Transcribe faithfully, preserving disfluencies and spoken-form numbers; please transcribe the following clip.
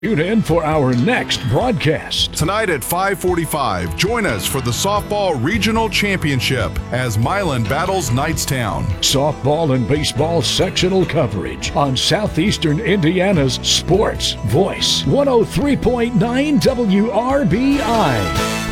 Tune in for our next broadcast. Tonight at five forty-five, join us for the Softball Regional Championship as Milan battles Knightstown. Softball and baseball sectional coverage on Southeastern Indiana's Sports Voice, one oh three point nine W R B I.